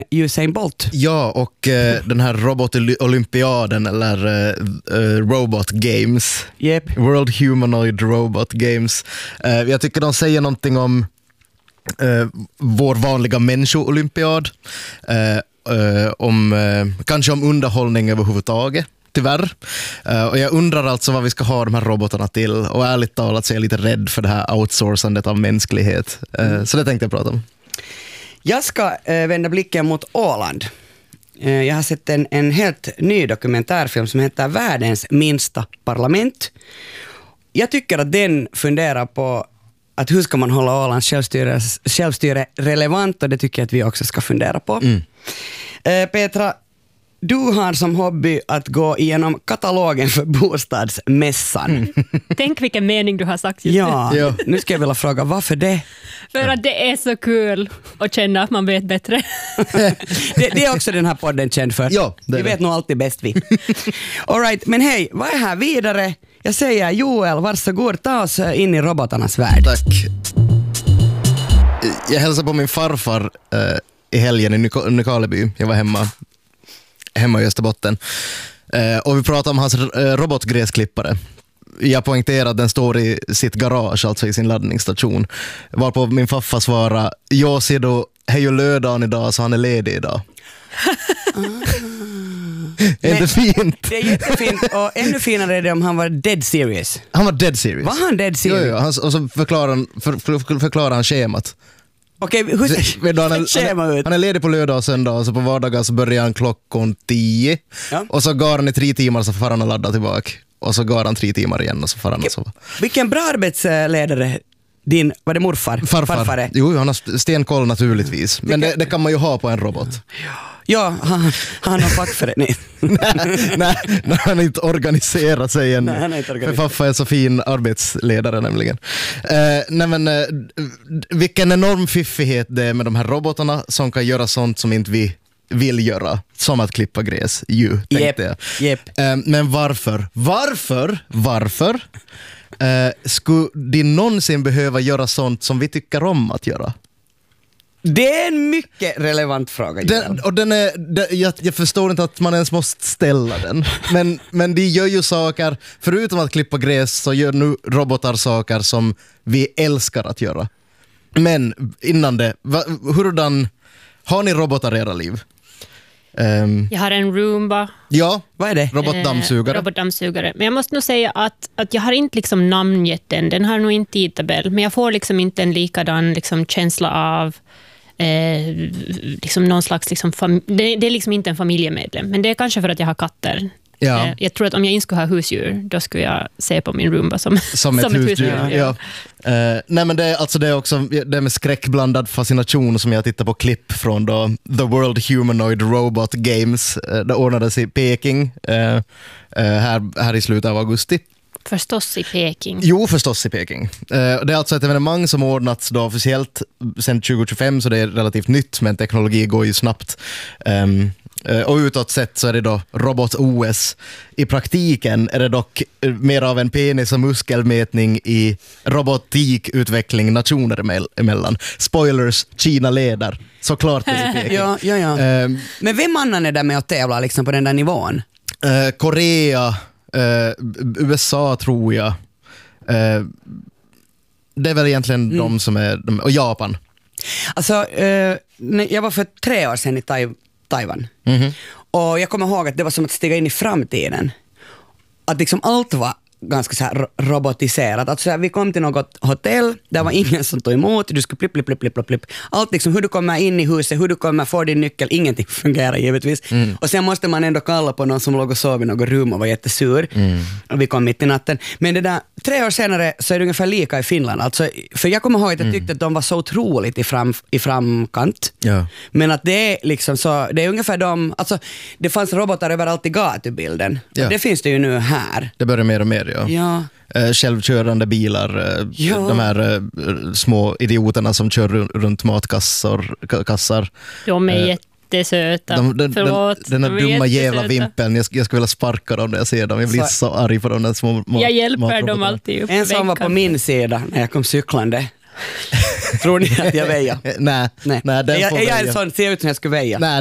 Usain Bolt. Ja, och den här robot-olympiaden eller Robot Games. Yep. World Humanoid Robot Games. Jag tycker de säger någonting om vår vanliga människo-olympiad. Kanske om underhållning överhuvudtaget. Tyvärr. Och jag undrar alltså vad vi ska ha de här robotarna till. Och ärligt talat så är jag lite rädd för det här outsourcandet av mänsklighet. Så det tänkte jag prata om. Jag ska vända blicken mot Åland. Jag har sett en helt ny dokumentärfilm som heter Världens minsta parlament. Jag tycker att den funderar på att hur ska man hålla Ålands självstyre relevant, och det tycker jag att vi också ska fundera på. Petra, du har som hobby att gå igenom katalogen för bostadsmässan. Tänk vilken mening du har sagt just ja, nu ska jag vilja fråga, varför det? För att det är så kul att känna att man vet bättre. det är också den här podden känd för. Ja, vi vet nog alltid bäst vi. All right, men hej, vad är här vidare? Jag säger Joel, varsågod, ta oss in i robotarnas värld. Tack. Jag hälsade på min farfar i helgen i Nykarleby. Jag var hemma i Österbotten. Och vi pratade om hans robotgräsklippare. Jag poängterade att den står i sitt garage, alltså i sin laddningsstation. Varpå min farfar svarade, jag ser då, är ju lördagen idag så han är ledig idag. Är det fint? Det är jättefint, och ännu finare är det om han var dead serious. Han var dead serious. Var han dead serious? Jo, och så förklarar han schemat. Okej, hur ser schema ut? Han är ledig på lördag och söndag, och så på vardagar så börjar han klockan 10. Ja. Och så går han i 3 timmar, så får han ladda tillbaka. Och så går han 3 timmar igen och så får han och sova. Vilken bra arbetsledare din, var det morfar? Farfar är? Jo, han har stenkoll naturligtvis. Men det kan man ju ha på en robot. Ja, han har fackförening. nej, han har inte organiserat sig än. För farfar är så fin arbetsledare nämligen. Vilken enorm fiffighet det är med de här robotarna som kan göra sånt som inte vi vill göra, som att klippa gräs, tänkte jag. Men varför skulle de någonsin behöva göra sånt som vi tycker om att göra? Det är en mycket relevant fråga. Jag förstår inte att man ens måste ställa den. Men de gör ju saker, förutom att klippa gräs så gör nu robotar saker som vi älskar att göra. Men innan det, hurdan har ni robotar i era liv? Jag har en Roomba. Ja, vad är det? Robotdammsugare. Men jag måste nog säga att jag har inte liksom namngett den har nog inte tidtabell, men jag får liksom inte en likadan liksom känsla av liksom någon slags liksom det är liksom inte en familjemedlem, men det är kanske för att jag har katter. Ja. Jag tror att om jag inte skulle ha husdjur, då skulle jag se på min Roomba som ett husdjur. Ja. Nej, men det är också det med skräckblandad fascination som jag tittar på klipp från då The World Humanoid Robot Games. Det ordnades i Peking här i slutet av augusti. Förstås i Peking. Jo, förstås i Peking. Det är alltså ett evenemang som ordnats då officiellt sedan 2025, så det är relativt nytt, men teknologi går ju snabbt. Och utåt sett så är det då robot-OS. I praktiken är det dock mer av en penis- och muskelmätning i robotikutveckling nationer emellan. Spoilers, Kina leder. Såklart det är i Peking. Ja. Men vem annan är där med att tävla liksom på den där nivån? Korea, USA tror jag. Det är väl egentligen de som är... Och Japan. Alltså, jag var för 3 år sedan i Taiwan. Och jag kommer ihåg att det var som att stiga in i framtiden. Att liksom allt var ganska så här robotiserat. Alltså vi kom till något hotell, där var ingen som tog emot, du skulle plipp. Allt liksom, hur du kommer in i huset, hur du kommer få din nyckel, ingenting fungerar givetvis. Och sen måste man ändå kalla på någon som låg och sov i något rum och var jättesur. Och vi kom mitt i natten. Men det där, 3 år senare så är det ungefär lika i Finland. Alltså, för jag kommer ihåg att jag tyckte att de var så otroligt i framkant. Ja. Men att det är liksom så, det är ungefär alltså det fanns robotar överallt i gatubilden. Ja. Det finns det ju nu här. Det börjar mer och mer. Ja. Självkörande bilar, de här små idioterna som kör runt matkassar. De är jättesöta. Den här dumma jävla vimpeln, jag skulle vilja sparka dem när jag ser dem. Jag blir så arg på de där små jag hjälper dem alltid upp. En som var på min sida när jag kom cyklande. Tror ni att jag väjer? Nej. Nej. Den får Jag är väja. en sån, ser ut som jag skulle väja. Nej,